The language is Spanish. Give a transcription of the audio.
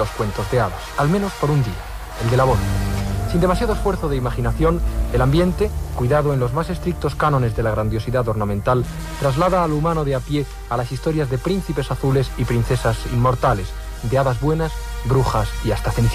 los cuentos de hadas, al menos por un día, el de la boda. Sin demasiado esfuerzo de imaginación, el ambiente, cuidado en los más estrictos cánones de la grandiosidad ornamental, traslada al humano de a pie a las historias de príncipes azules y princesas inmortales, de hadas buenas, brujas y hasta cenicientas.